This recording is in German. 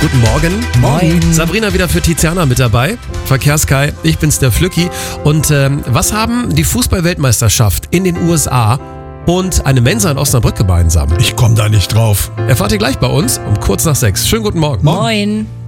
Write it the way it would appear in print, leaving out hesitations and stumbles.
Guten Morgen. Moin. Sabrina wieder für Tiziana mit dabei. Verkehrskai, ich bin's, der Flücki. Und was haben die Fußball-Weltmeisterschaft in den USA und eine Mensa in Osnabrück gemeinsam? Ich komme da nicht drauf. Erfahrt ihr gleich bei uns um kurz nach 6. Schönen guten Morgen. Moin.